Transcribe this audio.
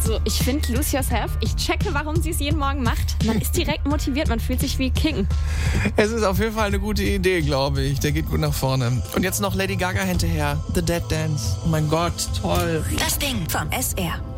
Also ich finde Lose Yourself, ich checke, warum sie es jeden Morgen macht. Man ist direkt motiviert, man fühlt sich wie King. Es ist auf jeden Fall eine gute Idee, glaube ich. Der geht gut nach vorne. Und jetzt noch Lady Gaga hinterher. The Dead Dance. Oh mein Gott, toll. Das Ding vom SR.